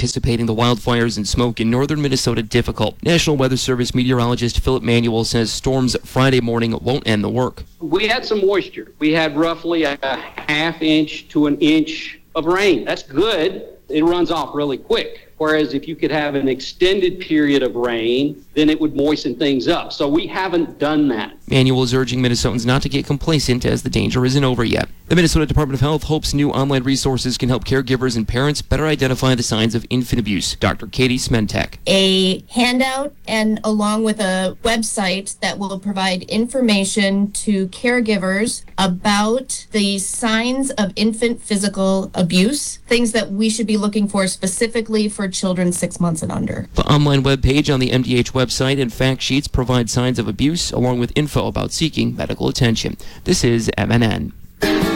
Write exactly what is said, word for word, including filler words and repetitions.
anticipating the wildfires and smoke in northern Minnesota difficult. National Weather Service meteorologist Philip Manuel says storms Friday morning won't end the work. We had some moisture. We had roughly a half inch to an inch of rain. That's good. It runs off really quick. Whereas if you could have an extended period of rain, then it would moisten things up. So we haven't done that. Manuel is urging Minnesotans not to get complacent as the danger isn't over yet. The Minnesota Department of Health hopes new online resources can help caregivers and parents better identify the signs of infant abuse. Doctor Katie Smentek. A handout and along with a website that will provide information to caregivers about the signs of infant physical abuse, things that we should be looking for specifically for children six months and under. The online webpage on the M D H website and fact sheets provide signs of abuse along with info about seeking medical attention. This is M N N.